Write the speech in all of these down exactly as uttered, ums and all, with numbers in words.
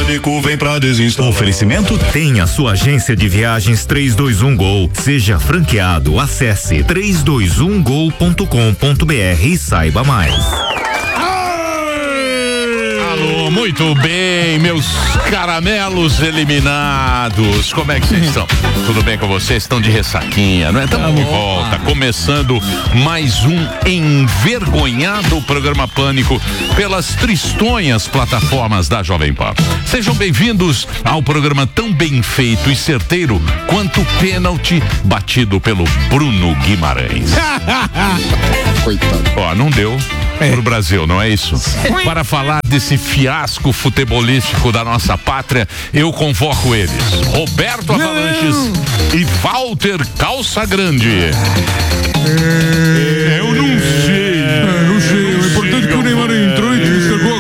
Pânico vem pra desinstalar. Oferecimento tem a sua agência de viagens três dois um Gol. Seja franqueado, acesse três dois um gol ponto com ponto br e saiba mais. Alô, muito bem, meus caramelos eliminados. Como é que vocês estão? Tudo bem com vocês? Estão de ressaquinha, não é? Estamos de volta, começando mais um envergonhado programa Pânico pelas tristonhas plataformas da Jovem Pan. Sejam bem-vindos ao programa tão bem feito e certeiro quanto o pênalti batido pelo Bruno Guimarães. Coitado. Ó, não deu é. pro Brasil, não é isso? Para falar desse fiasco futebolístico da nossa pátria, eu convoco eles: Roberto Avalanches e Walter Calça Grande. É, eu não sei. É, não sei. O importante é que o Neymar entrou e estragou a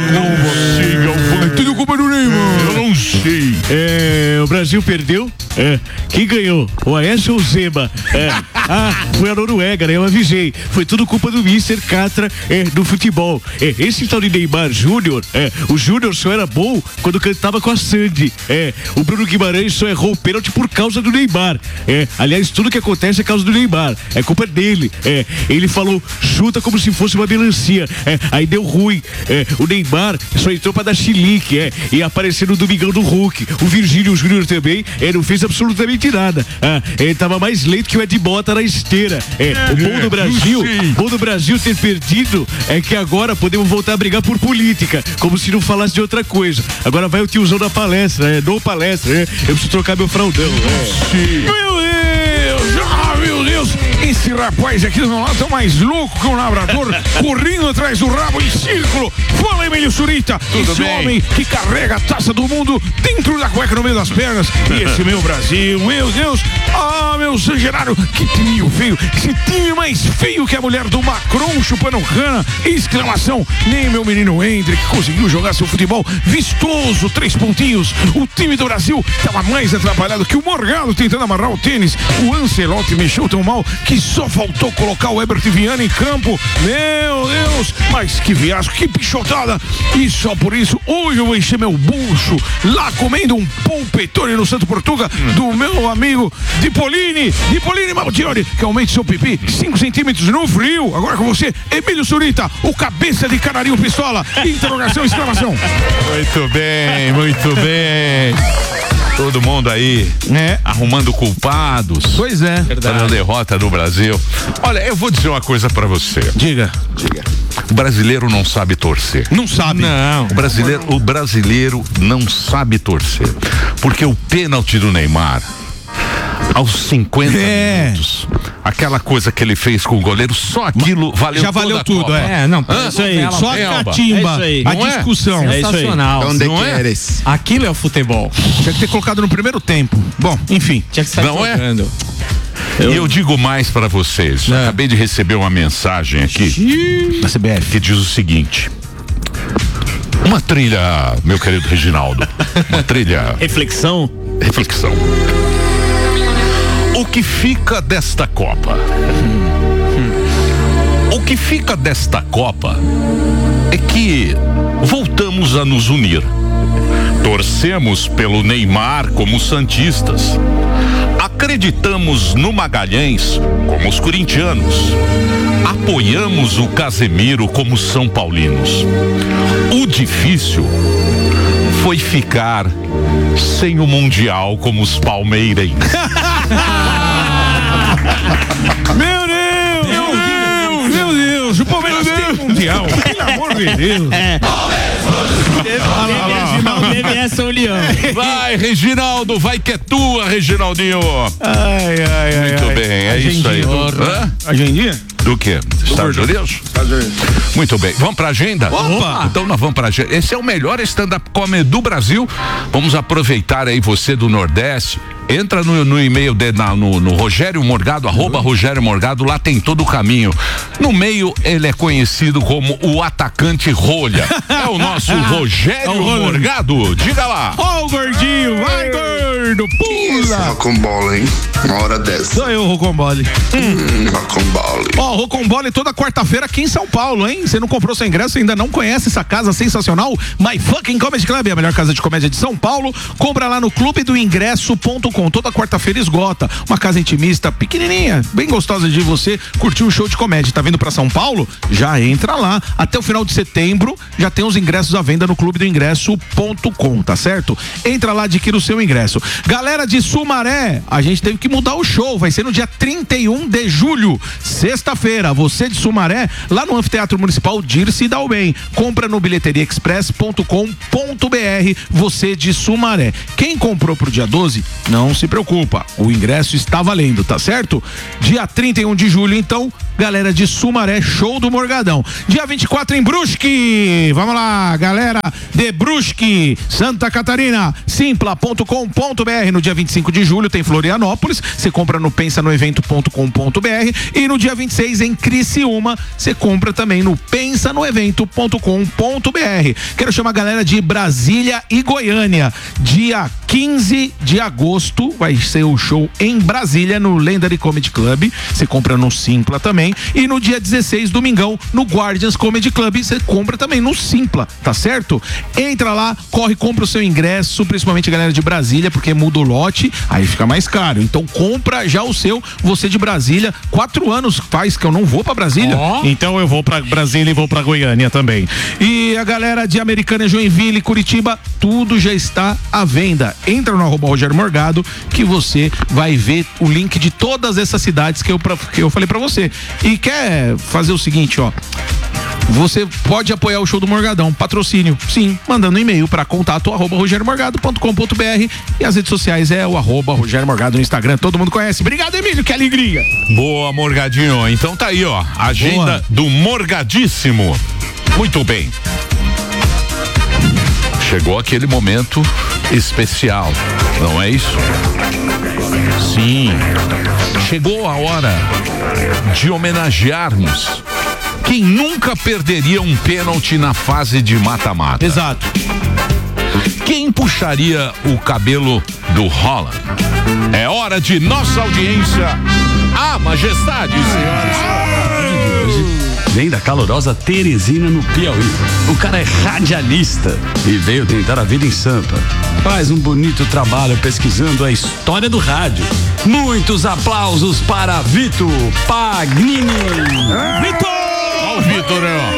Copa. É tudo culpa do Neymar. Eu não sei. É, o Brasil perdeu. É, quem ganhou? O Aécio ou o Zeba? É, ah, foi a Noruega, né? Eu avisei. Foi tudo culpa do mister Catra é, do futebol. É, esse tal de Neymar Júnior, é, o Júnior só era bom quando cantava com a Sandy. É, o Bruno Guimarães só errou o pênalti por causa do Neymar. É, aliás, tudo que acontece é causa do Neymar. É culpa dele. É, ele falou, chuta como se fosse uma melancia. É, aí deu ruim. É, o Neymar só entrou pra dar chilique. É, e aparecer no Domingão do Hulk. O Virgínio Júnior também é, não fez absolutamente nada. Ah, ele tava mais lento que o Ed Bota na esteira. É, o bom do Brasil, bom do Brasil ter perdido é que agora podemos voltar a brigar por política, como se não falasse de outra coisa. Agora vai o tiozão da palestra, é, no palestra, é, eu preciso trocar meu fraldão. É. Meu Deus, ah, meu Deus, esse rapaz aqui do meu lado tá mais louco que um labrador correndo atrás do rabo em círculo. Fala, Emílio Surita, Tudo esse bem? homem que carrega a taça do mundo dentro da cueca no meio das pernas. E esse meu Brasil, meu Deus, ah, meu San Genaro, que time feio, esse time mais feio que a mulher do Macron chupando cana, exclamação, nem meu menino Hendrick conseguiu jogar seu futebol vistoso, três pontinhos. O time do Brasil tava mais atrapalhado que o Morgado tentando amarrar o tênis. O Ancelotti mexeu tão mal que só faltou colocar o Herbert Viana em campo. Meu Deus, mas que fiasco, que pichotada. E só por isso, hoje eu vou encher meu bucho lá comendo um polpetone no Santo Portuga do meu amigo Dipolini, Dipolini Maltiori, que aumente seu pipi cinco centímetros no frio. Agora com você, Emílio Surita, o cabeça de canarinho pistola. Interrogação, exclamação. Muito bem, muito bem. Todo mundo aí, né, arrumando culpados. Pois é. Pela derrota do Brasil. Olha, eu vou dizer uma coisa pra você. Diga. Diga. O brasileiro não sabe torcer. Não sabe. Não. O brasileiro, o brasileiro não sabe torcer. Porque o pênalti do Neymar, aos cinquenta é. minutos, aquela coisa que ele fez com o goleiro, só aquilo valeu Já valeu toda a tudo, Copa. é. É, não, Hã? isso aí. Só a Elba. catimba, É isso aí. a Não é? discussão. É sensacional. Onde Não é? queres? Aquilo é o futebol. Tinha que ter colocado no primeiro tempo. Bom, enfim. Tinha que sair Não é? jogando. E eu digo mais pra vocês. É. Acabei de receber uma mensagem aqui Da C B F. que diz o seguinte: uma trilha, meu querido Reginaldo, uma trilha Reflexão. reflexão. O que fica desta Copa? O que fica desta Copa é que voltamos a nos unir. Torcemos pelo Neymar como santistas. Acreditamos no Magalhães como os corintianos. Apoiamos o Casemiro como São Paulinos. O difícil foi ficar sem o Mundial como os palmeirenses. Meu Deus! Meu Deus! Meu Deus! O Palmeiras tem mundial! Pelo amor de Deus! Reginaldo teve essa união. Vai, Reginaldo, vai que é tua, Reginaldinho. Ai, ai, ai. Muito ai. bem, é isso aí. Do, hã? Agendinha? Do quê? Estados Unidos? Muito bem, vamos pra agenda? Opa! Então nós vamos pra agenda. Esse é o melhor stand-up comedy do Brasil. Vamos aproveitar aí você do Nordeste. Entra no, no e-mail de, na, no, no Rogério Morgado, arroba Rogério Morgado, lá tem todo o caminho. No meio, ele é conhecido como o atacante rolha. É o nosso Rogério É o Rolha. Morgado. Diga lá. Ó o gordinho, vai, gordinho! gordo, pula! Rocambole, hein? Uma hora dessa. Sou eu, Rocambole. Hum, Rocambole. Ó, oh, Rocambole toda quarta-feira aqui em São Paulo, hein? Você não comprou seu ingresso, ainda não conhece essa casa sensacional? My Fucking Comedy Club, a melhor casa de comédia de São Paulo. Compra lá no clube do ingresso ponto com. Toda quarta-feira esgota. Uma casa intimista, pequenininha, bem gostosa de você curtir um show de comédia. Tá vindo pra São Paulo? Já entra lá. Até o final de setembro já tem os ingressos à venda no clube do ingresso ponto com, tá certo? Entra lá, adquira o seu ingresso. Galera de Sumaré, a gente teve que mudar o show. Vai ser no dia trinta e um de julho, sexta-feira. Você de Sumaré, lá no Anfiteatro Municipal Dirce Dalben. Compra no bilheteria express ponto com ponto br. Você de Sumaré. Quem comprou pro dia doze, não se preocupa. O ingresso está valendo, tá certo? Dia trinta e um de julho, então, galera de Sumaré, show do Morgadão. Dia vinte e quatro em Brusque. Vamos lá, galera de Brusque, Santa Catarina, simpla ponto com ponto br. No dia vinte e cinco de julho tem Florianópolis. Você compra no pensa no evento ponto com ponto br. E no dia vinte e seis em Criciúma, você compra também no pensa no evento ponto com ponto br. Quero chamar a galera de Brasília e Goiânia. Dia quinze de agosto vai ser o show em Brasília, no Legendary Comedy Club. Você compra no Simpla também. E no dia dezesseis, domingão, no Guardians Comedy Club, você compra também no Simpla, tá certo? Entra lá, corre, compra o seu ingresso, principalmente a galera de Brasília, porque muda o lote, aí fica mais caro. Então compra já o seu, você de Brasília. Quatro anos faz que eu não vou pra Brasília. Oh. Então eu vou pra Brasília e vou pra Goiânia também. E a galera de Americana, Joinville, Curitiba, tudo já está à venda. Entra no arroba Rogério Morgado que você vai ver o link de todas essas cidades que eu, pra, que eu falei pra você. E quer fazer o seguinte, ó. Você pode apoiar o show do Morgadão, patrocínio, sim, mandando um e-mail para contato arroba rogério morgado ponto com ponto br. E as redes sociais é o arroba Rogério Morgado no Instagram, todo mundo conhece. Obrigado, Emílio, que alegria. Boa, Morgadinho. Então tá aí, ó, agenda Boa. do Morgadíssimo. Muito bem. Chegou aquele momento especial, não é isso? Sim. Chegou a hora de homenagearmos quem nunca perderia um pênalti na fase de mata-mata. Exato. Quem puxaria o cabelo do Holland? É hora de nossa audiência. Ah, majestade, senhoras. Vem da calorosa Teresina, no Piauí. O cara é radialista e veio tentar a vida em Sampa. Faz um bonito trabalho pesquisando a história do rádio. Muitos aplausos para Vitor Pagnini. Vitor! Olha o Vitor, né?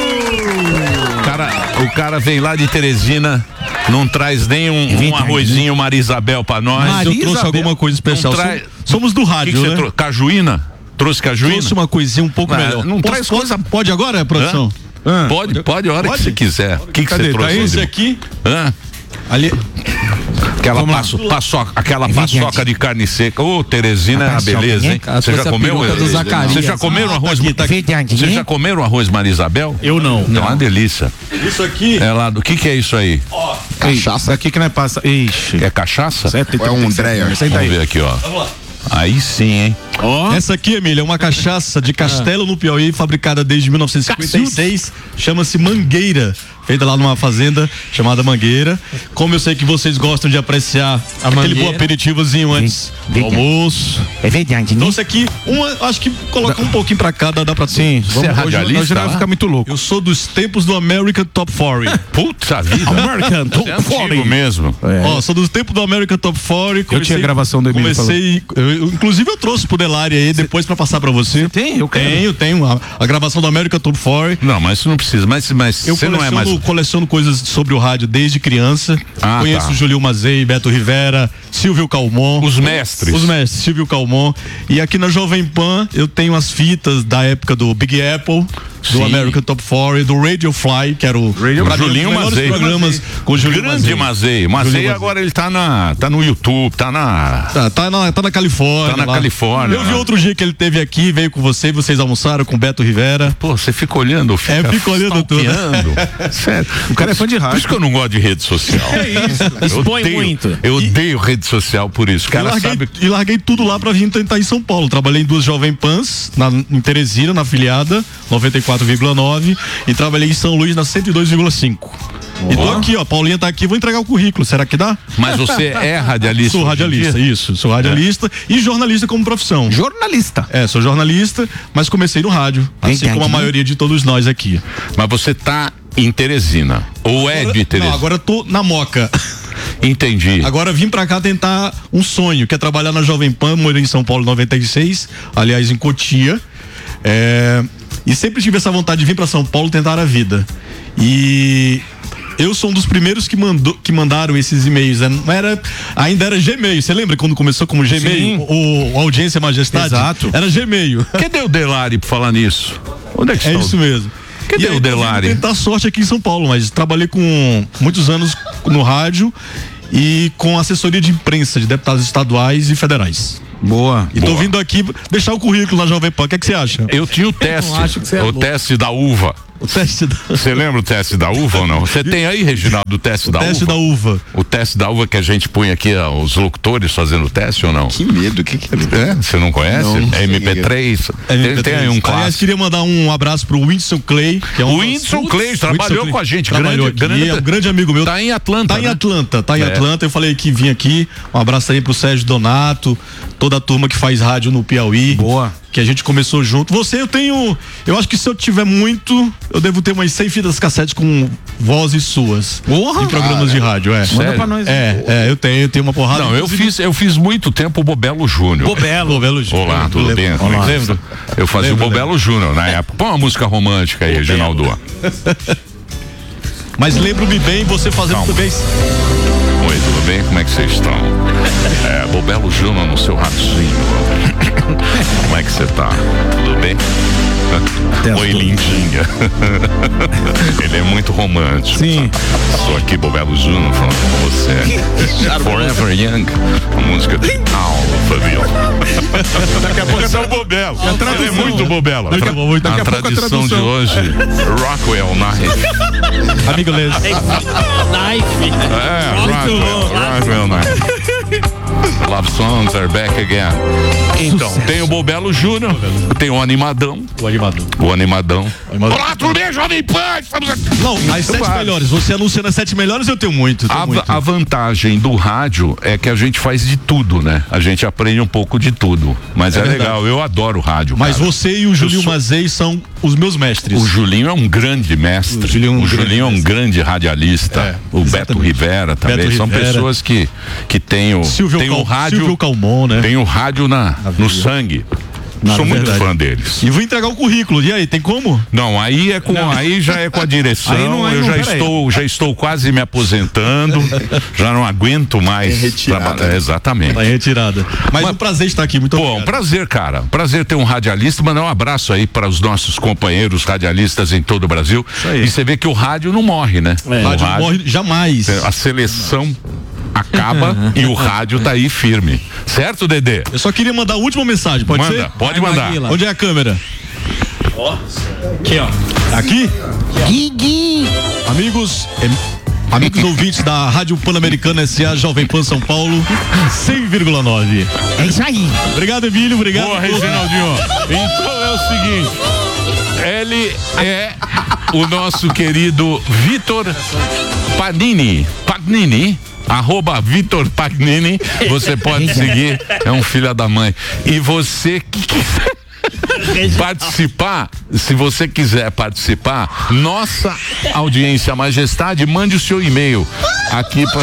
O cara, o cara vem lá de Teresina, não traz nem um, um arrozinho Marisabel pra nós. Mas eu trouxe alguma coisa especial. Traz... Somos do rádio, que que né? Trou... Cajuína? Trouxe cajuína? Trouxe uma coisinha um pouco Mas melhor. Não Posso, traz pode, coisa... Pode agora, produção? Hã? Pode, pode, a hora pode? que você quiser. O que, que você trouxe? Tá esse aqui. Hã? Ali. Aquela, paço, paçoca, aquela paçoca de carne seca. Ô, oh, Teresina é uma beleza, hein? Você já comeu? Você já comeram arroz? Você já comeram arroz Marisabel? Eu não. Então é uma delícia. Isso aqui. É lá do que que é isso aí? Ó, cachaça aqui que não é passa. Ixi. É cachaça? Certo, é um Dreyer. Vamos ver aqui, ó. Vamos lá. Aí sim, hein? Oh. Essa aqui, Emília, é uma cachaça de Castelo no Piauí, fabricada desde mil novecentos e cinquenta e seis. Chama-se Mangueira. Feita lá numa fazenda chamada Mangueira. Como eu sei que vocês gostam de apreciar a aquele bom aperitivozinho antes do almoço. É verdade, né? Então, isso aqui, uma, acho que coloca um pouquinho pra cá, dá, dá pra sim. Você é radialista? Hoje vai ficar muito louco. Eu sou dos tempos do American Top quarenta. Puta vida. American Top é quarenta mesmo. É. Ó, sou dos tempos do American Top quarenta. Eu tinha a gravação do Emílio. Comecei, eu, inclusive eu trouxe pro Delari aí Cê, depois pra passar pra você. Tem? Eu quero. Tenho, tenho. A, a gravação do American Top quarenta. Não, mas isso não precisa. Mas, mas eu você não é mais. coleciono coisas sobre o rádio desde criança. Ah, conheço tá. Julio Mazei, Beto Rivera, Silvio Calmon. Os mestres. Os mestres, Silvio Calmon. E aqui na Jovem Pan eu tenho as fitas da época do Big Apple, do Sim. American Top quarenta, do Radio Fly, que era o Radio pra Julinho Mazei. programas com o Julinho Grande Mazei. Mazei agora ele tá na tá no YouTube, tá na tá, tá na tá na Califórnia. Tá na lá. Califórnia. Eu vi outro dia que ele teve aqui, veio com você, vocês almoçaram com o Beto Rivera. Pô, você fica olhando, fica É, fica olhando tudo. Sério. O cara é fã de rádio. Por isso que eu não gosto de rede social. É isso. Expõe odeio, muito. Eu odeio rede social por isso. O cara e, larguei, sabe... e larguei tudo lá pra vir tentar em São Paulo. Trabalhei em duas Jovem Pans, na, em Teresina, na afiliada, noventa e quatro vírgula nove e trabalhei em São Luís na cento e dois vírgula cinco. E tô aqui, ó, Paulinha tá aqui, vou entregar o currículo, será que dá? Mas você é radialista? Sou radialista, isso, sou radialista é. e jornalista como profissão. Jornalista? É, sou jornalista, mas comecei no rádio, Quem assim como a maioria de todos nós aqui. Mas você tá em Teresina, ou é de Teresina? Não, agora eu tô na Moca. Entendi. Agora vim pra cá tentar um sonho, que é trabalhar na Jovem Pan, morei em São Paulo noventa e seis, aliás em Cotia, é, e sempre tive essa vontade de vir pra São Paulo tentar a vida. E eu sou um dos primeiros que, mandou, que mandaram esses e-mails. Não era, ainda era Gmail. Você lembra quando começou como Gmail? O, o Audiência Majestade? Exato. Era Gmail. Cadê o Delari pra falar nisso? Onde é que É está? isso mesmo. Cadê e aí, o Delari? Tentar sorte aqui em São Paulo, mas trabalhei com muitos anos no rádio e com assessoria de imprensa de deputados estaduais e federais. Boa. E tô Boa. vindo aqui deixar o currículo na Jovem Pan. O que é que você acha? Eu tinha o teste, acho que você é o louco. teste da uva. O teste da, Você lembra o teste da uva ou não? Você tem aí, Reginaldo, o teste da teste uva? da uva. O teste da uva que a gente põe aqui, ó, os locutores fazendo o teste ou não? Que medo, o que que é? É, você não conhece? Não, não é sei. M P três. Tem, tem aí um Aliás, clássico. queria mandar um abraço pro Whindersson Clay, que é um O Whindersson Clay trabalhou com a gente, trabalhou grande- aqui, grande- é um grande amigo meu. Tá em Atlanta, Tá em né? Atlanta, tá em É. Atlanta. Eu falei que vim aqui. Um abraço aí pro Sérgio Donato, toda a turma que faz rádio no Piauí. Boa. Que a gente começou junto. Você, eu tenho. Eu acho que se eu tiver muito, eu devo ter umas cem fitas cassete com vozes suas. Porra! Em programas de rádio, é. Manda Sério? pra nós. É, é, eu tenho, eu tenho uma porrada. Não, eu inclusive- fiz, eu fiz muito tempo o Bobelo Júnior. Bobelo, Bobelo Júnior. Olá, tudo Lembro. bem? Como é que você Lembro. está? Eu fazia Lembro, o Bobelo Júnior na época. Põe uma música romântica aí, Reginaldo. Mas lembro-me bem você fazendo Calma. também. Oi, tudo bem? Como é que vocês estão? É, Bobelo Júnior no seu ratinho. Como é que você tá? Tudo bem? Oi, lindinha. Ele é muito romântico. Sim. Sabe? Sou aqui, Bobelo Júnior, falando com você. Forever Young. A música de Alphaville. Daqui a pouco é o Bobelo. Ele é muito Bobelo. Daqui a pouco- A daqui a pouco a tradição de tradução. hoje, Rockwell Knife. Amigo Les. Knife. É, Muito bom. Rockwell, Rockwell Knife. Love Songs are back again. Então, tem o Bobelo Júnior, tem o Animadão. O animador. O Animadão. Animador. Olá, tudo bem, Jovem Pan? Estamos aqui. Não, as sete Vai. melhores. Você anunciando as sete melhores, eu tenho muito. Tenho A, muito. a vantagem do rádio é que a gente faz de tudo, né? A gente aprende um pouco de tudo. Mas é, É verdade. legal, eu adoro rádio. Mas cara. você e o Julinho sou- Mazei são os meus mestres. O Julinho é um grande mestre. O Julinho é um O grande Julinho é um mestre. grande radialista. É, o Beto exatamente. Rivera também. Beto São Rivera. pessoas que, que têm o, Silvio tem o Cal- rádio. Silvio Calmon, né? Tem o rádio na, no sangue. Não, Sou é muito verdade. fã deles. E vou entregar o currículo. E aí, tem como? Não, aí é com, aí já é com a direção. Aí não- aí eu não, já peraí. estou, já estou quase me aposentando. Já não aguento mais. É retirada. traba- é, exatamente. Tá em retirada. Mas, Mas- um prazer estar aqui. Muito Pô, obrigado. um prazer, cara. Prazer ter um radialista. Mandar um abraço aí para os nossos companheiros radialistas em todo o Brasil. aí. E você vê que o rádio não morre, né? O O rádio não morre jamais. A seleção acaba e o rádio tá aí firme. Certo, Dedê? Eu só queria mandar a última mensagem, pode Manda, ser? pode Vai, mandar. Maguila. Onde é a câmera? Aqui, ó. Aqui? Amigos, em- amigos ouvintes da Rádio Pan-Americana S A Jovem Pan São Paulo, cem vírgula nove. É isso aí. Obrigado, Emílio. Obrigado. Boa, Reginaldinho. Então é o seguinte. Ele é o nosso querido Vitor Pagnini. Pagnini. Arroba Vitor Pagnini. Você pode seguir. É um filho da mãe. E você que quiser participar, se você quiser participar, nossa audiência majestade, mande o seu e-mail aqui para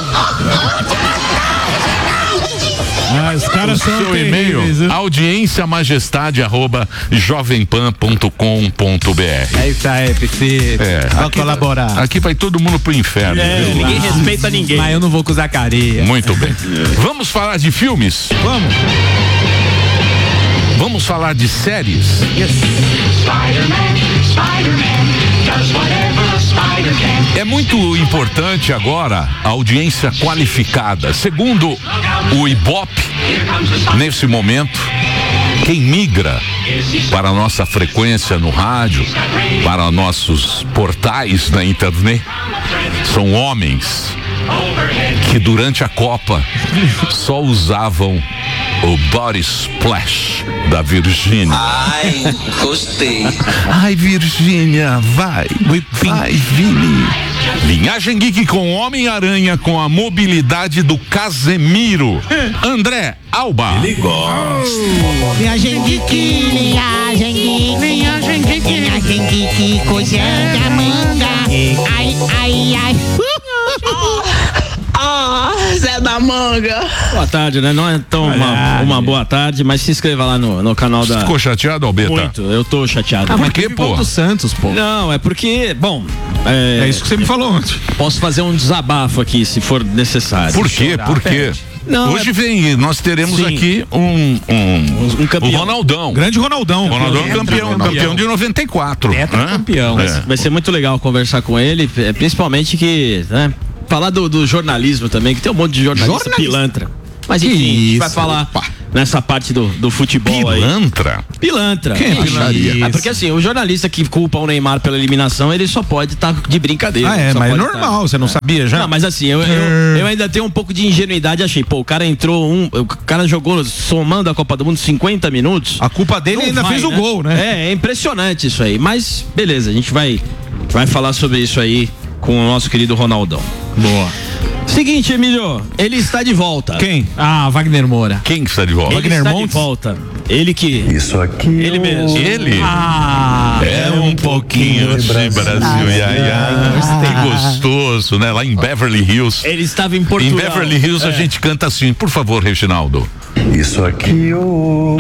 Ah, os caras o são seu terríveis, e-mail, viu? audiência majestade arroba jovempan ponto com ponto br. É isso aí, Psi. É, Vou aqui, colaborar. aqui vai todo mundo pro inferno, viu? Ninguém respeita ninguém. Mas eu não vou com Zacaria. Muito bem. Vamos falar de filmes? Vamos. Vamos falar de séries? É muito importante agora a audiência qualificada. Segundo o Ibope, nesse momento, quem migra para a nossa frequência no rádio, para nossos portais na internet, são homens que durante a Copa só usavam o Body Splash da Virgínia. Ai, gostei. Ai, Virgínia, vai, vai, Vini. Linhagem Geek com Homem-Aranha com a mobilidade do Casemiro. André Alba. Ele gosta. Linhagem Geek, linhagem Geek, linhagem Geek, linhagem Geek, coisa da manga. Ai, ai, ai. Ah, Zé da Manga. Boa tarde, né? Não é tão uma, uma boa tarde, mas se inscreva lá no, no canal da... Ficou chateado, Albeta? Muito, eu tô chateado. Ah, mas que, pô? do Santos, pô. Não, é porque, bom... É, é isso que você me falou ontem. Posso fazer um desabafo aqui, se for necessário. Por quê? Por quê? Não, Hoje é... vem, nós teremos Sim. aqui um, um, um campeão. O Ronaldão. Grande Ronaldão. Ronaldão campeão, campeão, campeão, campeão de noventa e quatro. Tetra campeão. É. Vai ser muito legal conversar com ele, principalmente que, né, falar do, do jornalismo também, que tem um monte de jornalista, jornalista. pilantra. Mas enfim, a gente vai falar Opa. nessa parte do, do futebol pilantra? aí. Pilantra? Quem é pilantra? Ah, porque assim, o jornalista que culpa o Neymar pela eliminação, ele só pode estar tá de brincadeira. Ah, é, mas é normal, tá... você não sabia já? Não, mas assim, eu, eu, eu ainda tenho um pouco de ingenuidade, achei, pô, o cara entrou, um, o cara jogou somando a Copa do Mundo cinquenta minutos. A culpa dele ainda vai, fez né? o gol, né? É, é impressionante isso aí, mas beleza, a gente vai, vai falar sobre isso aí com o nosso querido Ronaldão. Boa. Seguinte, Emílio, ele está de volta. Quem? Ah, Wagner Moura. Quem que está de volta? Ele Wagner está Montes? de volta. Ele que... Isso aqui... Ele mesmo. Ele? Ah, é um pouquinho de Brasil, Brasil ia, ia. Que gostoso, né? Lá em Beverly Hills. Ele estava em Portugal. Em Beverly Hills é. a gente canta assim, por favor, Reginaldo. Isso aqui, oh,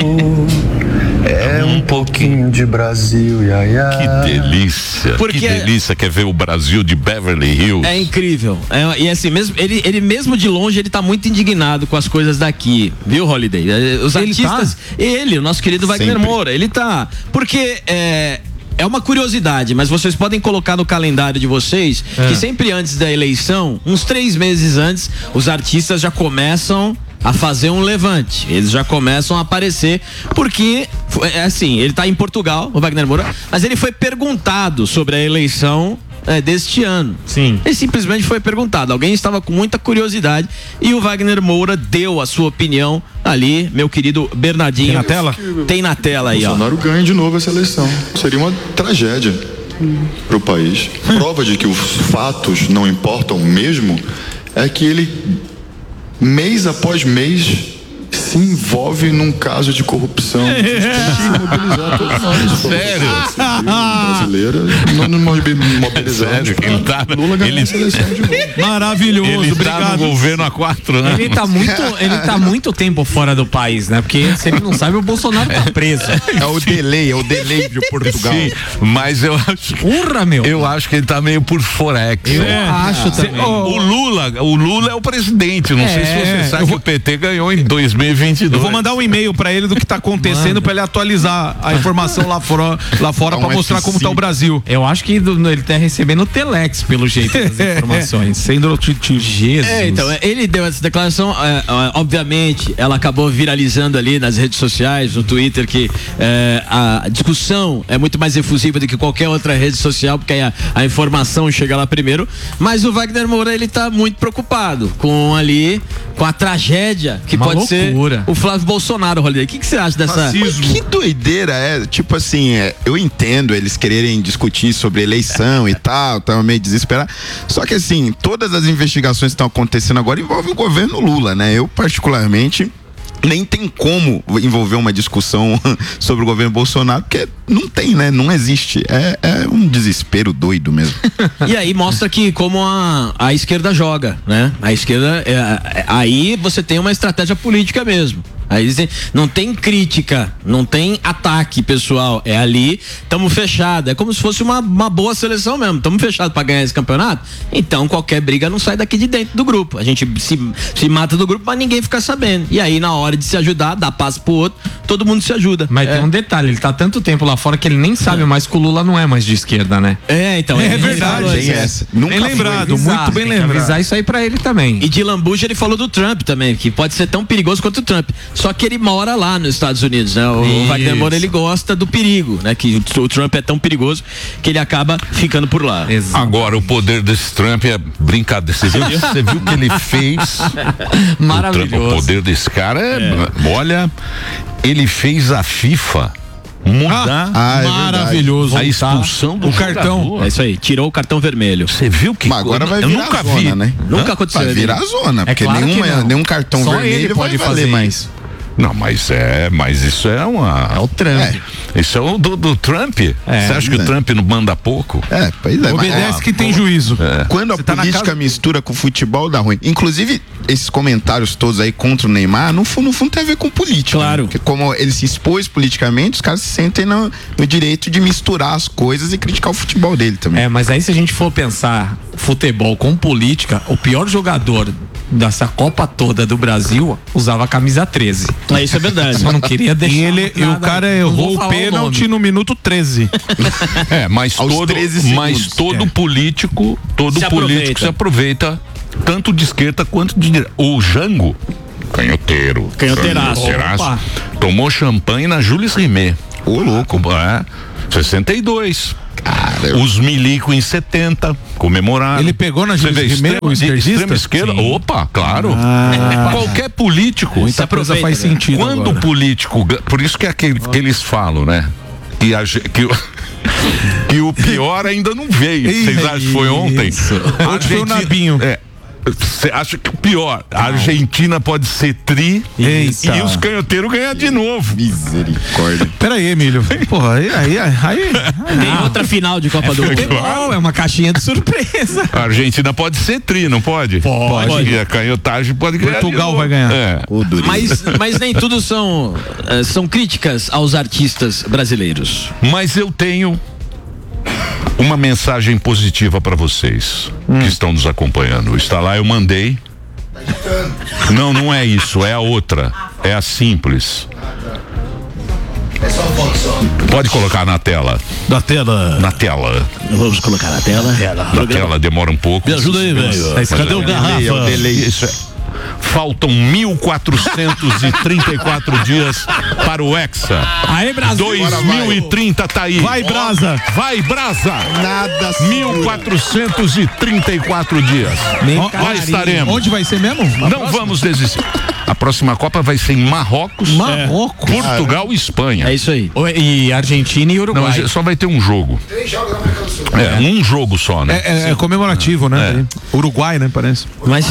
é um pouquinho de Brasil, ia, ia. Que delícia. Porque que delícia que é ver o Brasil de Beverly Hills. É incrível. É, e assim, mesmo, ele, ele mesmo de longe, ele tá muito indignado com as coisas daqui, viu, Holiday? Os ele artistas, tá? ele, o nosso querido Wagner Sempre. Moura, ele tá, porque é... É uma curiosidade, mas vocês podem colocar no calendário de vocês é. que sempre antes da eleição, uns três meses antes, os artistas já começam a fazer um levante. Eles já começam a aparecer, porque, é assim, ele tá em Portugal, o Wagner Moura, mas ele foi perguntado sobre a eleição É, deste ano. Sim. Ele simplesmente foi perguntado. Alguém estava com muita curiosidade e o Wagner Moura deu a sua opinião ali, meu querido Bernardinho. Tem na tela? Tem na tela aí, ó. Bolsonaro ganha de novo essa eleição. Seria uma tragédia para o país. Prova de que os fatos não importam mesmo é que ele, mês após mês, se envolve num caso de corrupção. A gente tem que se mobilizar todos nós. Sério? Brasileira, não nos mobilizar. Sério, ele tá, Lula ganhou ele, essa eleição de novo. Maravilhoso, ele obrigado. Tá no governo há quatro anos. Ele tá muito, ele tá muito tempo fora do país, né? Porque se ele não sabe, o Bolsonaro tá preso. É o delay, é o delay de Portugal. Sim, mas eu acho que, Urra, meu. eu acho que ele tá meio por forex. Eu é. acho também. O Lula, o Lula é o presidente. Não É, sei se você sabe eu vou... que o P T ganhou em dois mil e vinte e dois. Eu vou mandar um e-mail pra ele do que tá acontecendo pra ele atualizar a informação lá fora, lá fora pra mostrar como tá o Brasil. Eu acho que do, ele tá recebendo o Telex, pelo jeito das informações. Sendo notícia. Jesus. É, então, ele deu essa declaração, é, é, obviamente, ela acabou viralizando ali nas redes sociais, no Twitter, que é, a discussão é muito mais efusiva do que qualquer outra rede social, porque aí a, a informação chega lá primeiro, mas o Wagner Moura, ele tá muito preocupado com ali, com a tragédia que Uma pode loucura. ser o Flávio Bolsonaro, Rolê. O que que você acha dessa... Mas que doideira é, tipo assim, é, eu entendo eles quererem discutir sobre eleição e tal, tava meio desesperado, só que assim, todas as investigações que estão acontecendo agora envolvem o governo Lula, né? Eu particularmente nem tem como envolver uma discussão sobre o governo Bolsonaro, porque não tem, né? Não existe. É, é um desespero doido mesmo. E aí mostra que como a, a esquerda joga, né? A esquerda, é, é, aí você tem uma estratégia política mesmo. Aí não tem crítica, não tem ataque pessoal, é ali, tamo fechado, é como se fosse uma, uma boa seleção mesmo, tamo fechado pra ganhar esse campeonato, então qualquer briga não sai daqui de dentro do grupo, a gente se, se mata do grupo, mas ninguém fica sabendo, e aí na hora de se ajudar, dar passo pro outro, todo mundo se ajuda. Mas é. tem um detalhe, ele tá tanto tempo lá fora que ele nem sabe mais que o Lula não é mais de esquerda, né? É, então. É, é verdade. Tem essa. Nunca bem lembrado, avisar, muito bem tem que lembrado. avisar isso aí pra ele também. E de lambuja ele falou do Trump também, que pode ser tão perigoso quanto o Trump. Só que ele mora lá nos Estados Unidos, né? O Isso. Wagner Moura, ele gosta do perigo, né? Que o, o Trump é tão perigoso que ele acaba ficando por lá. Agora, o poder desse Trump é brincadeira. Você viu, você viu o que ele fez? Maravilhoso. O, Trump, o poder desse cara é, é. Olha, ele fez a FIFA mudar ah, é maravilhoso a expulsão do o cartão. jogador. É isso aí, tirou o cartão vermelho. Você viu que Mas agora vai eu virar nunca zona, vi, né? Nunca aconteceu. Vai virar zona, É porque claro nenhuma, que nenhum cartão Só vermelho ele pode vai fazer valer mais. isso. Não, mas é, mas isso é uma. É o Trump. É, isso é o do, do Trump. Você É, acha que é. o Trump não manda pouco? É, pois é. Obedece mas, que tem juízo. É. Quando a tá na política casa- mistura com o futebol, dá ruim. Inclusive, esses comentários todos aí contra o Neymar, no fundo, no fundo tem a ver com política. Claro. Né? Porque como ele se expôs politicamente, os caras se sentem no, no direito de misturar as coisas e criticar o futebol dele também. É, mas aí se a gente for pensar futebol com política, o pior jogador dessa Copa toda do Brasil usava a camisa treze. É, isso é verdade. Só não queria deixar. E, ele, e o nada- cara não vou errou o falar pênalti nome. no minuto treze. É, mas Aos todo, treze segundos. mas todo É. político, todo Se político aproveita. se aproveita tanto de esquerda quanto de direita. O Jango, canhoteiro, Canhoteiraço. canhoteiraço, Opa. tomou champanhe na Jules Rimet. Ô louco, é, sessenta e dois. Cara, Os milico em setenta, comemoraram. Ele pegou na Você Jules vê, Rimet, extrema, o de- esquerdista? extrema esquerda? Sim. Opa, claro. Ah. Qualquer político. Muita coisa faz né? sentido Quando agora. o político. ga- Por isso que é aquele que eles falam, né? Que, a, ge- que, o, que o pior ainda não veio. Vocês acham que foi ontem? A Hoje foi o Argentina- Nabinho. É. Você acha que o pior? A Argentina pode ser tri Eita. e os canhoteiros ganhar de novo. misericórdia. Pera aí, Emílio. Porra, aí, aí, aí, aí. Tem outra final de Copa do Mundo. Futebol é uma caixinha de surpresa. A Argentina pode ser tri, não pode? Pode. E a canhotagem pode ganhar. Portugal de novo. vai ganhar. É. Mas, mas nem tudo são, eh, são críticas aos artistas brasileiros. Mas eu tenho uma mensagem positiva para vocês que estão nos acompanhando. Está lá, eu mandei. Não, não é isso, é a outra. É a simples. Pode colocar na tela. Da tela. Na tela. Vamos colocar na tela. Na tela demora um pouco. Me ajuda aí, velho. Mas Cadê é o um garrafa? delay, é um delay. Isso é. Faltam mil quatrocentos e trinta e quatro dias para o Hexa. Aí, Brasil. dois mil e trinta tá aí. Vai, Brasa. Vai, Brasa. Nada mil quatrocentos e trinta e quatro dias. Nem Lá carinho. estaremos. Onde vai ser mesmo? Na Não próxima? vamos desistir. A próxima Copa vai ser em Marrocos, Marrocos. Portugal e Espanha. É isso aí. E Argentina e Não, Uruguai. mas só vai ter um jogo. É, um jogo só, né? É, é- é comemorativo, né? Uruguai, né? Parece. Mas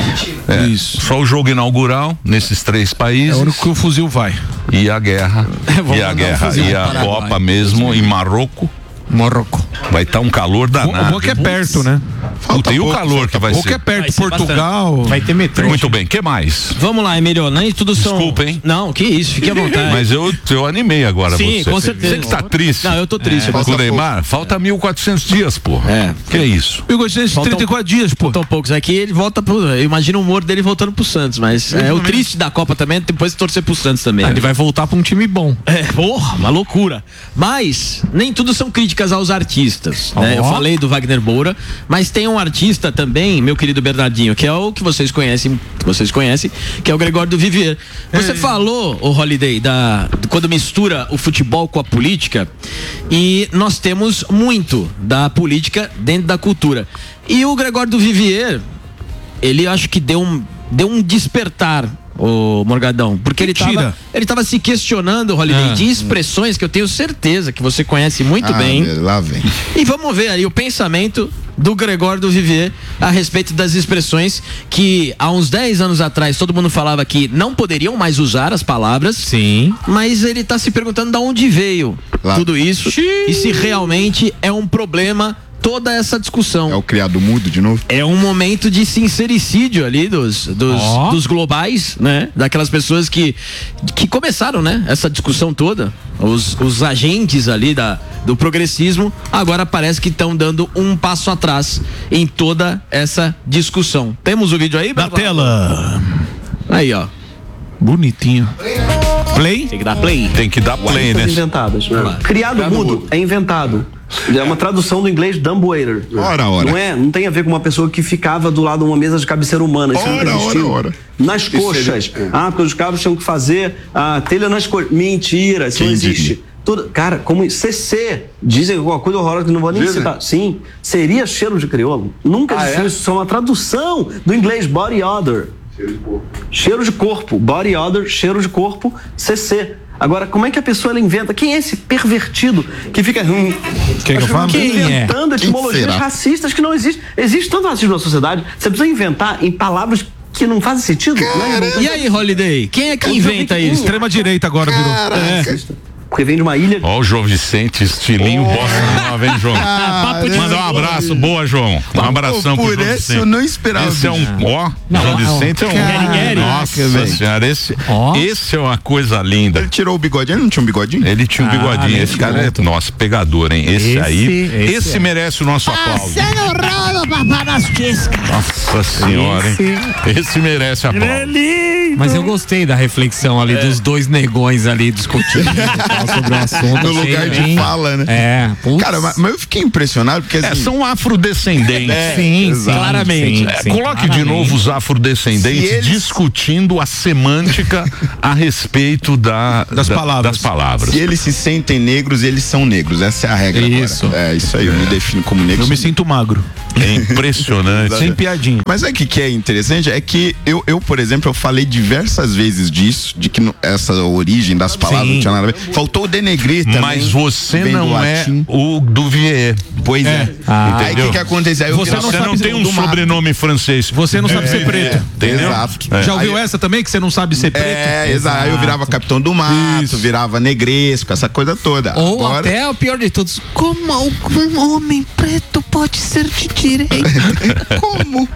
É, Isso. Só o jogo inaugural nesses três É países. o único que o fuzil vai. E a guerra. vamos e a mandar um guerra. fuzil E pro a Paraguai. Copa mesmo em Marrocos. Marrocos. Vai estar um calor O danado. bom que é perto, né? Puta, e o calor que vai O que é ser. perto, Vai ser Portugal. Vai ter metrô. Muito bem, que mais? vamos lá, Emílio. Nem tudo são. Desculpa, hein? Não, que isso, fique à vontade. Mas eu, eu animei agora Sim, você. com certeza. Você que tá triste. Não, eu tô triste. Com o Neymar, falta mil e quatrocentos dias, porra. É. Que é isso? mil oitocentos e trinta e quatro dias, pô. Faltam poucos aqui, ele volta pro. Eu imagino o humor dele voltando pro Santos, mas é o triste da Copa também, depois torcer pro Santos também. Ah, ele vai voltar pra um time bom. É, porra, uma loucura. Mas nem tudo são críticas aos artistas, né? Ó. Eu falei do Wagner Moura, mas tem um artista também, meu querido Bernardinho, que é o que vocês conhecem, que vocês conhecem, que é o Gregório do Vivier. Você falou, o Holiday, da quando mistura o futebol com a política, e nós temos muito da política dentro da cultura. E o Gregório do Vivier, ele acho que deu um deu um despertar, o Morgadão, porque ele Mentira. tava, ele tava se questionando, Holiday, Ah. de expressões que eu tenho certeza que você conhece muito Ah, bem. lá vem. E vamos ver aí o pensamento do Gregório do Vivier a respeito das expressões que há uns dez anos atrás todo mundo falava que não poderiam mais usar as palavras. Sim. Mas ele tá se perguntando de onde veio Lá. tudo isso e se realmente é um problema toda essa discussão. É o criado mudo de novo? É um momento de sincericídio ali dos, dos, Ó. dos globais, né? Daquelas pessoas que, que começaram, né? Essa discussão toda. Os, os agentes ali da, do progressismo agora parece que estão dando um passo atrás em toda essa discussão. Temos o vídeo aí, Na Bernardo? tela. Aí, ó. Bonitinho. Play? Tem que dar play. Tem que dar play, né? Inventadas. Criado mudo é inventado. É uma tradução do inglês dumbwaiter. Ora, ora. Não é? Não tem a ver com uma pessoa que ficava do lado de uma mesa de cabeceira humana. Isso ora, nunca existiu. ora, ora. Nas coxas. Ah, porque os cabos tinham que fazer a telha nas coxas. Mentira, isso Quem não existe. diria? Tudo, cara, como C C, dizem alguma coisa horrorosa que não vou nem Dizem? citar. Sim, seria cheiro de crioulo. Nunca Ah, existiu é? isso, isso é uma tradução do inglês body odor. Cheiro de corpo. Body odor, cheiro de corpo, C C. Agora, como é que a pessoa ela inventa? Quem é esse pervertido que fica hum, Quem que eu falo? Quem é? inventando Quem etimologias será? racistas que não existem? Existe tanto racismo na sociedade, você precisa inventar em palavras que não fazem sentido. Né? E aí, Holiday? Quem é que inventa isso? Extrema direita agora virou. Caraca. Porque vem de uma ilha. Ó, o João Vicente, estilinho bossa nova, hein, João? Ah, Manda um abraço, boa, João. Um abração pro por João esse Vicente. eu não esperava. Esse é um, ó, Não, João ó, Vicente é um. Caraca, Nossa velho. senhora, esse, Ó. esse é uma coisa linda. Ele tirou o bigodinho, ele não tinha um bigodinho? Ele tinha um Ah, bigodinho. nem Esse cara conta. é, nossa, pegador, hein? Esse, Esse- aí, esse esse, é. merece o nosso aplauso. Passando o rolo, papai nas tiscas. Nossa senhora, hein? Esse merece aplauso. Mas eu gostei da reflexão ali dos dois negões ali discutindo e tal sobre o assunto. No Achei lugar de bem- fala, né? É, putz. Cara, mas, mas eu fiquei impressionado porque É, assim, são afrodescendentes. É, sim, exato. sim, Claramente. sim, É, sim, coloque de claramente. novo os afrodescendentes Se eles- discutindo a semântica a respeito da, Das da- palavras. das palavras. se eles se sentem negros, eles são negros. Essa é a regra Isso. agora. É isso aí, eu me defino como negro. Eu me sinto magro. É impressionante. Sem piadinha. Mas é que que é interessante é que eu, eu, por exemplo, eu falei diversas vezes disso, de que no- essa origem das palavras Sim. não tinha nada a ver. Faltou o denegrir também. Mas você vem do não é latim. o Duvier. Pois é. Ah. Aí o que, Entendeu? que acontece? Aí eu Você queria- não Você não sabe tem um do mato. sobrenome francês. Você não sabe ser preto. Entendeu? Exato. Já ouviu Aí- essa também, que você não sabe ser preto? É, exato. Aí eu virava capitão do mato, virava negresco, essa coisa toda. Ou Agora, até o pior de todos, Como um homem preto pode ser de direita? como?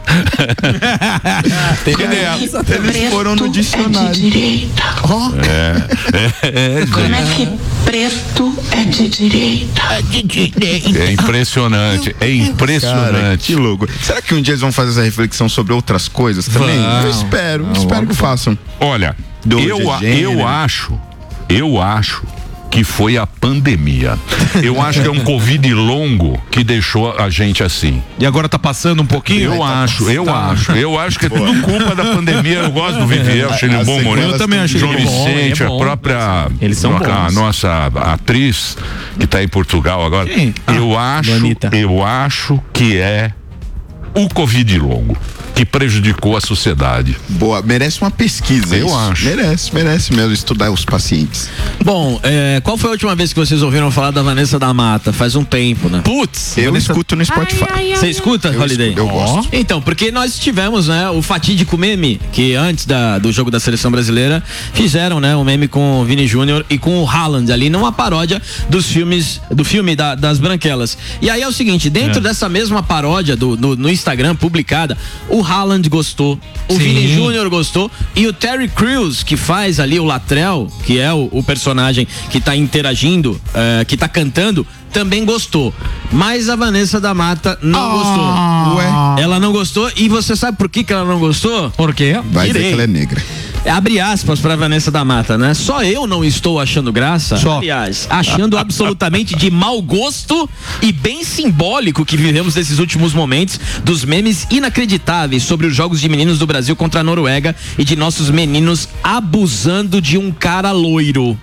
Eles foram no dicionário. De direita. Ó, É, como é que preto é de direita? É de direita. é impressionante. É Cara, impressionante. que louco. Será que um dia eles vão fazer essa reflexão sobre outras coisas também? Vão. Eu espero, Vão, espero vão. que façam. Olha, Do eu, a- gênero. eu acho, eu acho que foi a pandemia. Eu acho que é um Covid longo que deixou a gente assim. E agora tá passando um pouquinho? Eu acho, eu acho. Eu acho que é tudo culpa da pandemia. Eu gosto do Vivier, achei ele um As bom humorista. Eu também achei João ele bom, Vicente, ele é bom. a própria Eles são a bons. nossa atriz que está em Portugal agora. Quem? Eu acho, Bonita. eu acho que é o Covid longo que prejudicou a sociedade. Boa, merece uma pesquisa. Eu isso. acho. Merece, merece mesmo estudar os pacientes. Bom, é, qual foi a última vez que vocês ouviram falar da Vanessa da Mata? Faz um tempo, né? putz, Eu escuto no Spotify. Você escuta, Eu Holiday? escuto, eu gosto. Então, porque nós tivemos, né, o fatídico meme, que antes da, do jogo da seleção brasileira, fizeram, né, um meme com o Vini Júnior e com o Haaland ali, numa paródia dos filmes, do filme da- das Branquelas. E aí é o seguinte, dentro É. dessa mesma paródia do, no, no Instagram publicada, o Haaland gostou, o Sim. Vini Júnior gostou e o Terry Crews, que faz ali o Latrell, que é o, o personagem que tá interagindo, eh, que tá cantando, também gostou. Mas a Vanessa da Mata não gostou. Ué? Ela não gostou e você sabe por que, que ela não gostou? por quê? Vai dizer Direi. que ela é negra. Abre aspas pra Vanessa da Mata, né? Só eu não estou achando graça. Só. Aliás, achando absolutamente de mau gosto e bem simbólico que vivemos nesses últimos momentos dos memes inacreditáveis sobre os jogos de meninos do Brasil contra a Noruega e de nossos meninos abusando de um cara loiro.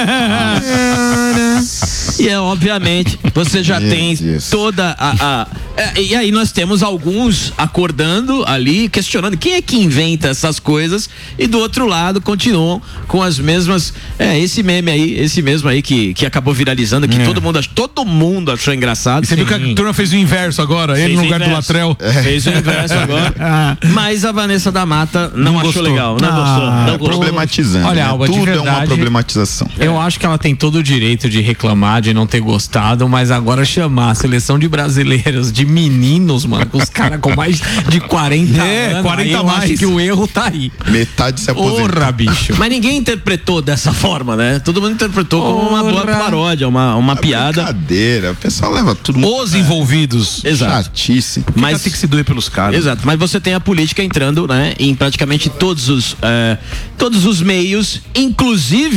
E é obviamente, você já Meu tem Deus. toda a, a- é, e aí nós temos alguns acordando ali, questionando quem é que inventa essas coisas, e do outro lado continuam com as mesmas, é, esse meme aí, esse mesmo aí que, que acabou viralizando, que É. todo mundo, ach- todo mundo achou engraçado. E você viu que a turma fez o inverso agora? Ele Fez no o lugar do inverso. Latrell. Fez o inverso agora. Mas a Vanessa da Mata não, Não achou gostou. legal, não Ah, gostou, não É gostou. problematizando. Olha, né? Alba, de Tudo é uma verdade- problematização. Eu acho que ela tem todo o direito de reclamar, de não ter gostado, mas agora chamar a seleção de brasileiros de meninos, mano, com os caras com mais de quarenta É, anos, quarenta aí eu mais. acho que o erro tá aí. Metade se aposentou. Porra, bicho. Mas ninguém interpretou dessa forma, né? Todo mundo interpretou como uma boa Porra. paródia, uma, uma piada. Brincadeira. O pessoal leva tudo muito. Os envolvidos. Exato. Chatice. Mas Tem que se doer pelos caras. Exato, mas você tem a política entrando, né, em praticamente todos os, eh, todos os meios, inclusive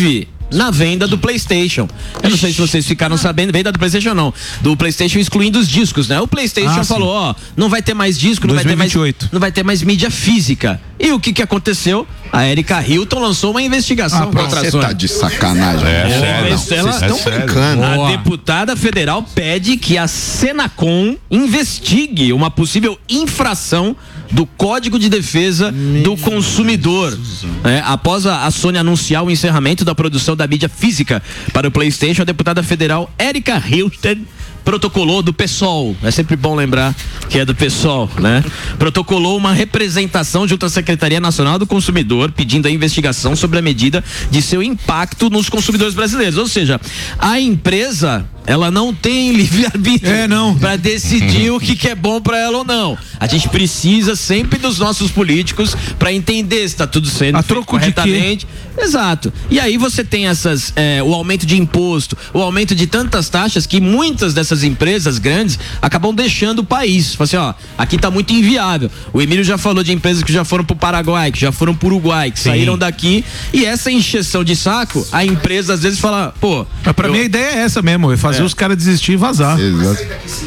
na venda do PlayStation. Eu não sei se vocês ficaram sabendo, venda do PlayStation não, do PlayStation excluindo os discos, né? O PlayStation Ah, falou, ó, não vai ter mais disco, não vai ter mais, não vai ter mais mídia física. E o que que aconteceu? A Erika Hilton lançou uma investigação Ah, contra a você Sony. tá de sacanagem. É, Pô, sério. não, Ela- vocês é estão sério. brincando. A Boa. deputada federal pede que a Senacom investigue uma possível infração do Código de Defesa do Consumidor. É, após a, a Sony anunciar o encerramento da produção da mídia física para o PlayStation, a deputada federal Erika Hilton protocolou do PSOL, é sempre bom lembrar que é do PSOL, né? Protocolou uma representação junto à Secretaria Nacional do Consumidor pedindo a investigação sobre a medida de seu impacto nos consumidores brasileiros, ou seja, a empresa ela não tem livre-arbítrio É, não. para decidir o que, que é bom para ela ou não. A gente precisa sempre dos nossos políticos para entender se está tudo sendo A feito troco de quê? corretamente. Exato. E aí você tem essas, é, o aumento de imposto, o aumento de tantas taxas que muitas dessas empresas grandes acabam deixando o país. Fala assim, ó, aqui tá muito inviável. O Emílio já falou de empresas que já foram pro Paraguai, que já foram pro Uruguai, que Sim. saíram daqui. E essa encheção de saco, a empresa às vezes fala, pô. Mas pra eu- mim a ideia é essa mesmo, é fazer os caras desistir e vazar. Exato.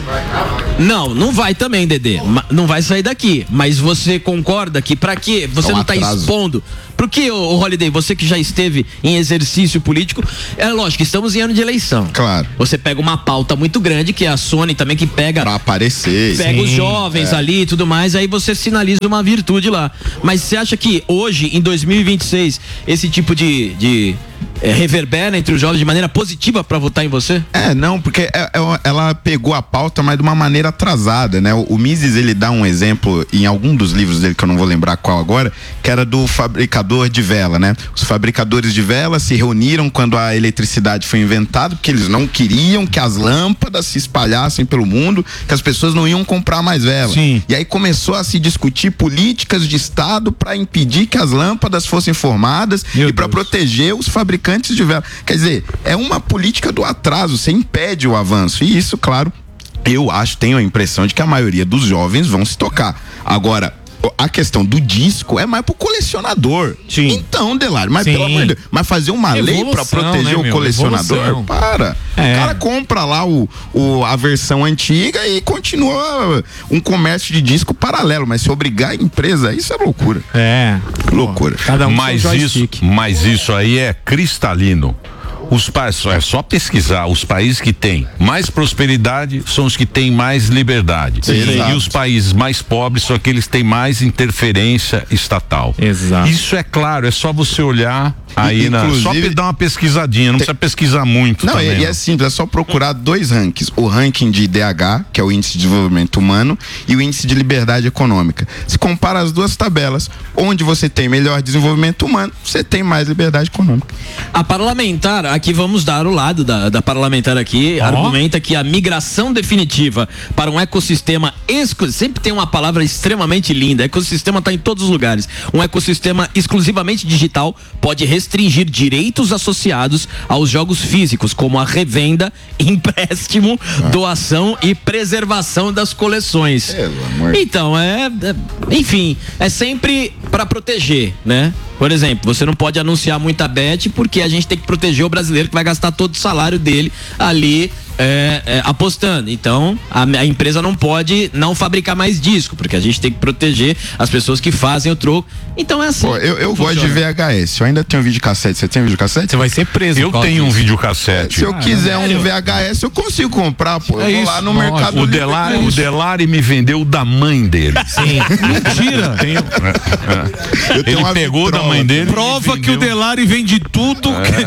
Não, não vai também, Dedê. Ma- Não vai sair daqui. Mas você concorda que pra quê? Você É um não tá atraso. expondo. Por que, ô, ô Holiday, você que já esteve em exercício político, é lógico, estamos em ano de eleição. Claro. Você pega uma pauta muito grande, que é a Sony também, que pega Pra aparecer. pega os jovens é. ali e tudo mais, aí você sinaliza uma virtude lá. Mas você acha que hoje, em dois mil e vinte e seis, esse tipo de, de é, reverbera entre os jovens de maneira positiva pra votar em você? É, não, porque é- é- ela pegou a pauta, mas de uma maneira atrasada, né? O, o Mises, ele dá um exemplo em algum dos livros dele, que eu não vou lembrar qual agora, que era do fabricador de vela, né? Os fabricadores de vela se reuniram quando a eletricidade foi inventada, porque eles não queriam que as lâmpadas se espalhassem pelo mundo, que as pessoas não iam comprar mais vela. Sim. E aí começou a se discutir políticas de Estado para impedir que as lâmpadas fossem formadas Meu e para Deus. proteger os fabricantes de vela. Quer dizer, é uma política do atraso, você impede o avanço. E isso, claro, eu acho, tenho a impressão de que a maioria dos jovens vão se tocar. Agora, a questão do disco é mais pro colecionador. Sim. Então, Delário, mas Sim. pelo amor de Deus, mas fazer uma lei pra Evolução, proteger né, o meu? colecionador, Evolução. para. É. O cara compra lá o, o, a versão antiga e continua um comércio de disco paralelo, mas se obrigar a empresa, isso é loucura. É. Loucura. Cada um com Mas seu isso, joystick. mas isso aí é cristalino. Os países, é só pesquisar, os países que têm mais prosperidade são os que têm mais liberdade. Exato. E os países mais pobres são aqueles que têm mais interferência estatal. Exato. Isso é claro, é só você olhar aí na, só Inclusive- pe- dar uma pesquisadinha, não precisa pesquisar muito Não, também. e, e não. é simples, é só procurar dois rankings. O ranking de I D H, que é o Índice de Desenvolvimento Humano, e o Índice de Liberdade Econômica. Se compara as duas tabelas, onde você tem melhor desenvolvimento humano, você tem mais liberdade econômica. A parlamentar, aqui vamos dar o lado da, da parlamentar aqui, Ó. argumenta que a migração definitiva para um ecossistema exclusivo, sempre tem uma palavra extremamente linda, ecossistema está em todos os lugares, um ecossistema exclusivamente digital pode restringir direitos associados aos jogos físicos, como a revenda, empréstimo, doação e preservação das coleções. Pelo amor. Então, é, é- enfim, é sempre para proteger, né? Por exemplo, você não pode anunciar muita bet porque a gente tem que proteger o brasileiro que vai gastar todo o salário dele ali é, é, apostando. Então, a, a empresa não pode não fabricar mais disco, porque a gente tem que proteger as pessoas que fazem o troco. Então é assim. Pô, eu, eu gosto de Funciona. V H S, eu ainda tenho videocassete. Você tem videocassete? Você vai ser preso. Eu por causa tenho um disso. videocassete. Se eu quiser um V H S, eu consigo comprar, pô. Eu É vou lá isso, no lógico. Mercado O Livre. Delari, o Delari me vendeu o da mãe dele. Sim. Mentira. Tenho, é, é. Eu tenho Ele uma pegou da vitrola. mãe dele. Prova e que o vendeu. Delari vende tudo.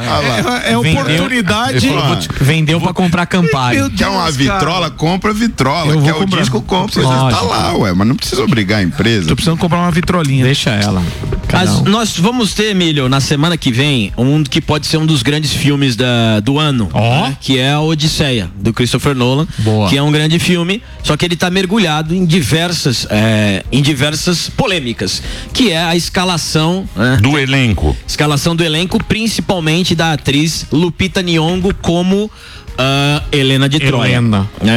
É, é Vendeu- oportunidade. Ele falou, vou te- Vendeu pra comprar Campari. Meu Quer uma Deus, vitrola? Compra vitrola. Eu vou Quer o comprar. disco? Compra. Já Lógico. tá lá, ué. Mas não precisa obrigar a empresa. Tô precisando comprar uma vitrolinha. Deixa ela. Cada As- um. nós vamos ter, Emílio, na semana que vem, um que pode ser um dos grandes filmes da, do ano, Ó. né? Que é a Odisseia, do Christopher Nolan, Boa. que é um grande filme, só que ele está mergulhado em diversas, é, em diversas polêmicas, que é a escalação, né? Do elenco. Escalação do elenco, principalmente da atriz Lupita Nyong'o como ah, Helena de Troia. Helena. Né?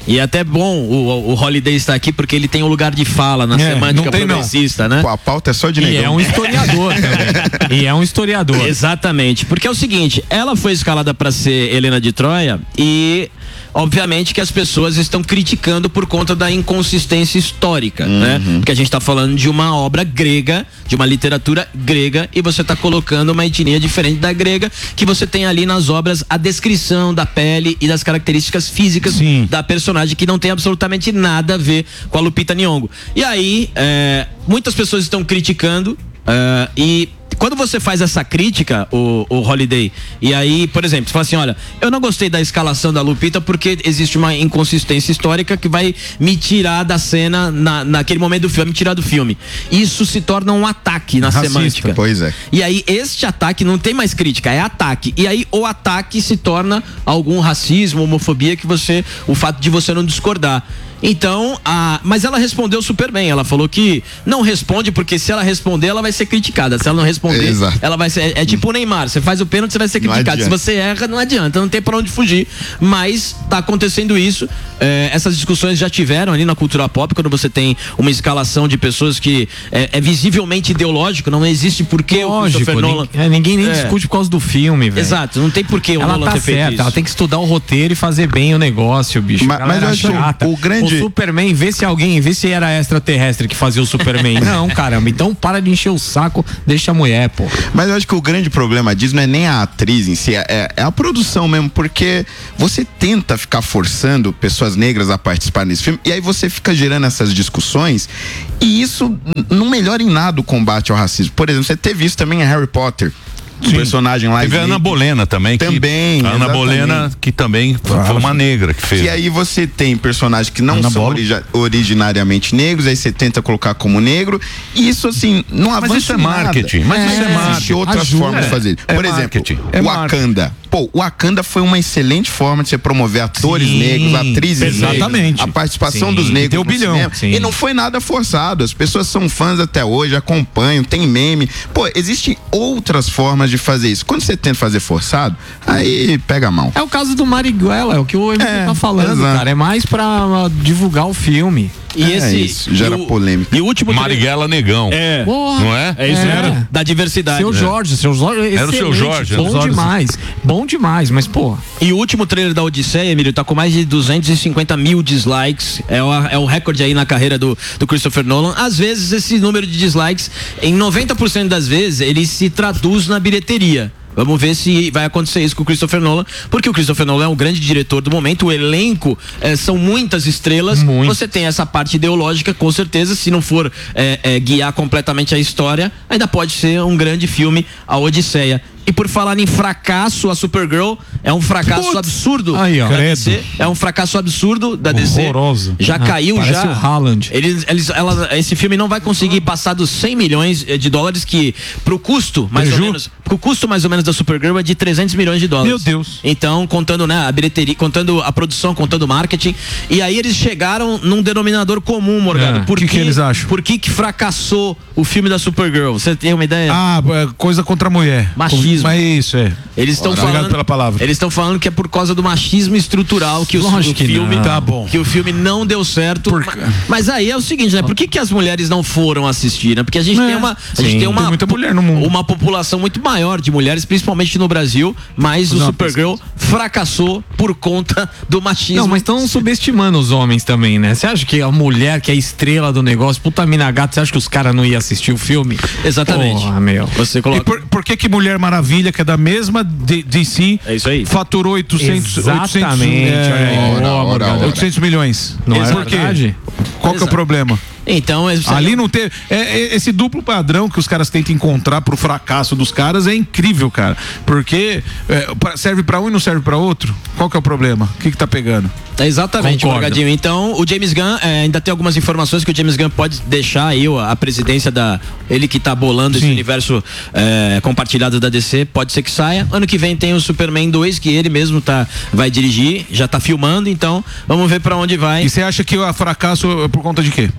E é até bom o, o Holiday estar aqui porque ele tem um lugar de fala na É, semântica não tem, não. progressista, né? Pô, a pauta é só de E negão. é um historiador também. E é um historiador. Exatamente, porque é o seguinte, ela foi escalada para ser Helena de Troia e obviamente que as pessoas estão criticando por conta da inconsistência histórica, Uhum. né? Porque a gente está falando de uma obra grega, de uma literatura grega, e você está colocando uma etnia diferente da grega, que você tem ali nas obras a descrição da pele e das características físicas Sim. da personagem, que não tem absolutamente nada a ver com a Lupita Nyong'o. E aí, é, muitas pessoas estão criticando, é, e quando você faz essa crítica, o, o Holiday, e aí, por exemplo, você fala assim, olha, eu não gostei da escalação da Lupita porque existe uma inconsistência histórica que vai me tirar da cena na, naquele momento do filme, me tirar do filme. Isso se torna um ataque na Racista, semântica. pois é. E aí, este ataque não tem mais crítica, é ataque. E aí, o ataque se torna algum racismo, homofobia, que você, o fato de você não discordar. Então, a, mas ela respondeu super bem. Ela falou que não responde, porque se ela responder, ela vai ser criticada. Se ela não responder, Exato. ela vai ser. É, é tipo o Neymar: você faz o pênalti, você vai ser Não criticado. Se adianta. você erra, não adianta, não tem pra onde fugir. Mas tá acontecendo isso. É, essas discussões já tiveram ali na cultura pop, quando você tem uma escalação de pessoas que é, é visivelmente ideológico, não existe porquê o Lógico, Christopher Nolan. ninguém, é, ninguém nem É. discute por causa do filme, velho. Exato, não tem porquê o Ela Nolan tá ter feito certa, isso. ela tem que estudar o roteiro e fazer bem o negócio, bicho. Mas- mas Galera eu acho que o- chata. o grande- O Superman, vê se alguém, vê se era extraterrestre que fazia o Superman. Não, caramba, então para de encher o saco, deixa a mulher, pô. Mas eu acho que o grande problema disso não é nem a atriz em si, é, é a produção mesmo, porque você tenta ficar forçando pessoas negras a participar nesse filme, e aí você fica gerando essas discussões, e isso n- não melhora em nada o combate ao racismo. Por exemplo, você teve isso também em Harry Potter. O personagem lá. Teve a Ana Bolena também. Também, Que, a Ana exatamente. Bolena, que também foi uma negra que fez. E aí você tem personagens que não Ana são Bola. origi- originariamente negros, aí você tenta colocar como negro, e isso assim, não Mas avança isso é em nada. marketing, mas isso é marketing. Existem outras Ajuda. formas de fazer. É Por marketing. exemplo, É Wakanda. Pô, o Wakanda foi uma excelente forma de você promover atores Sim, negros, atrizes exatamente. negras, a participação Sim, dos negros deu no bilhão. cinema. Sim. E não foi nada forçado, as pessoas são fãs até hoje, acompanham, tem meme. Pô, existem outras formas de fazer isso. Quando você tenta fazer forçado, aí pega a mão. É o caso do Marighella, é o que o Emerson É, tá falando, exato. cara. É mais pra uh, divulgar o filme. E É esse isso, gera e o- polêmica. E o último Marighella Negão. É. Porra. Não é? É isso, É. era da diversidade. Seu né? Jorge, seu Jorge. Era o seu excelente, Jorge, né? Bom Jorge. demais. Bom demais, mas, pô. E o último trailer da Odisseia, Emílio, tá com mais de duzentos e cinquenta mil dislikes. É o, é o recorde aí na carreira do, do Christopher Nolan. Às vezes, esse número de dislikes, em noventa por cento das vezes, ele se traduz na bilheteria. Vamos ver se vai acontecer isso com o Christopher Nolan, porque o Christopher Nolan é um grande diretor do momento, o elenco eh, são muitas estrelas, Muito. você tem essa parte ideológica, com certeza, se não for eh, eh, guiar completamente a história, ainda pode ser um grande filme, a Odisseia. E por falar em fracasso, a Supergirl é um fracasso Putz. absurdo Aí, ó. da Credo. D C, é um fracasso absurdo da D C. Horroroso. Já Ah, caiu, parece já. o Haaland. Eles, eles, ela, esse filme não vai conseguir passar dos cem milhões de dólares, que pro custo, mais Preju? ou menos, pro custo mais ou menos da Supergirl é de trezentos milhões de dólares. Meu Deus. Então, contando, né, a bilheteria, contando a produção, contando o marketing, e aí eles chegaram num denominador comum, Morgado. É. Por Que que eles acham? Por que que fracassou o filme da Supergirl? Você tem uma ideia? Ah, é coisa contra a mulher. Machismo. Mas isso, é. Eles estão Obrigado falando pela palavra. Eles estão falando que é por causa do machismo estrutural que o, Lógico o que filme não. Tá bom. que o filme não deu certo. Por- Ma- Mas aí é o seguinte, né? Por que que as mulheres não foram assistir, né? Porque a gente É. tem uma a Sim, gente tem uma tem muita mulher no mundo. uma população muito maior de mulheres, principalmente no Brasil, mas o Não, Supergirl fracassou por conta do machismo. Não, mas estão subestimando os homens também, né? Você acha que a mulher que é a estrela do negócio, puta mina gata, você acha que os caras não iam assistir o filme? Exatamente. Porra, meu. Você E coloca por, por que que Mulher Maravilha, que é da mesma D- D C, É isso aí. faturou oitocentos, Exatamente, oitocentos, olha aí. é, Ora, ora, Morgado, ora. oitocentos milhões. Não é Por quê? verdade? Qual que é o Exato. problema? Então, é- Ali não teve. É, é, esse duplo padrão que os caras tentam encontrar pro fracasso dos caras é incrível, cara. Porque é, pra- serve pra um e não serve pra outro. Qual que é o problema? O que que tá pegando? Exatamente, Concordo. Morgadinho. Então, o James Gunn, é, ainda tem algumas informações que o James Gunn pode deixar aí a, a presidência da. Ele que tá bolando esse Sim. universo é, compartilhado da D C, pode ser que saia. Ano que vem tem o Superman dois, que ele mesmo tá, vai dirigir, já tá filmando, então vamos ver pra onde vai. E você acha que o fracasso é por conta de quê?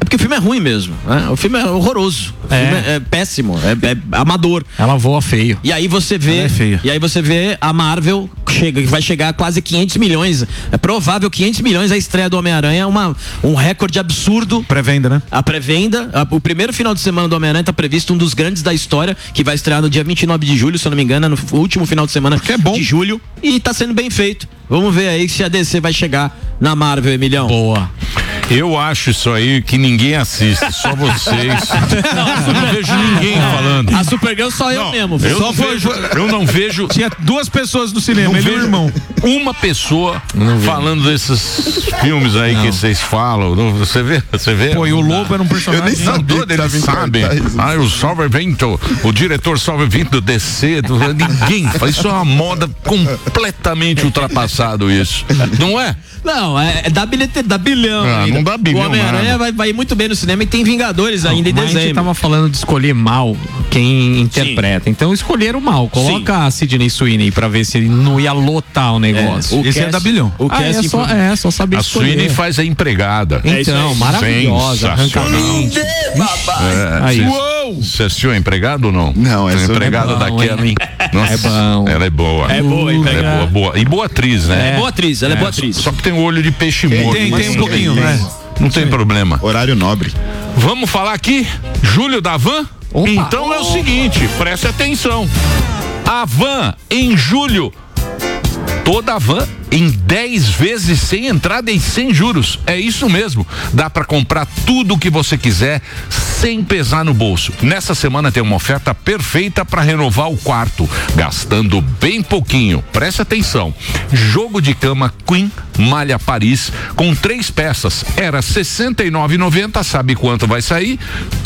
É porque o filme é ruim mesmo, né? O filme é horroroso. O É. filme é, é péssimo, é, é amador. Ela voa feio. E aí você vê, Ela é feia. e aí você vê a Marvel chega, vai chegar a quase quinhentos milhões. É provável quinhentos milhões a estreia do Homem-Aranha, é uma um recorde absurdo. Pré-venda, né? A pré-venda, a- o primeiro final de semana do Homem-Aranha tá previsto um dos grandes da história, que vai estrear no dia vinte e nove de julho, se eu não me engano, é no último final de semana de julho, e tá sendo bem feito. Vamos ver aí se a D C vai chegar na Marvel, Emilhão. Boa. Eu acho isso aí que ninguém assiste, só vocês. Eu não vejo ninguém falando. A Supergirl só eu mesmo. Eu, Só não foi- vejo, eu não vejo. Tinha duas pessoas no cinema, Não ele e o vejo irmão. uma pessoa falando desses filmes aí que vocês falam. Não, Você vê? Você vê? Pô, e o Lobo era um personagem. Eu nem não, todo eles sabem. Ah, o Sobrevento, o diretor Sobrevento do D C, do, ninguém faz. Isso é uma moda completamente ultrapassado isso. Não é? Não, é, é dá, bilhete, dá bilhão. Ah, ainda. não dá bilhão O Homem-Aranha nada. vai, vai ir muito bem no cinema e tem Vingadores ainda em Mas a gente dezembro. tava falando de escolher mal quem interpreta. Então escolheram mal. Coloca a Sidney Sweeney pra ver se ele não ia lotar o negócio. É, o Esse cast- é da bilhão. o Ah, é, casting só, foi- é, só saber A escolher. Sweeney faz a empregada. Então, maravilhosa. Arranca bem. Aí. Você assistiu a empregada ou não? Não, a essa empregada é bom, daquela, hein? Nossa, É bom. Ela é boa. É boa, Ela é empregada. boa, boa. E boa atriz, né? É boa atriz, ela é boa atriz. Só que tem o olho de peixe Tem, morto. tem, mas tem um tudo pouquinho, bem. né? Não tem problema. Horário nobre. Vamos falar aqui, Júlio da Van? Opa. Então é o seguinte, preste atenção. A Van, em julho, toda a Van em dez vezes sem entrada e sem juros. É isso mesmo. Dá para comprar tudo o que você quiser sem pesar no bolso. Nessa semana tem uma oferta perfeita para renovar o quarto, gastando bem pouquinho. Preste atenção. Jogo de cama Queen Malha Paris com três peças. Era sessenta e nove reais e noventa centavos. Sabe quanto vai sair?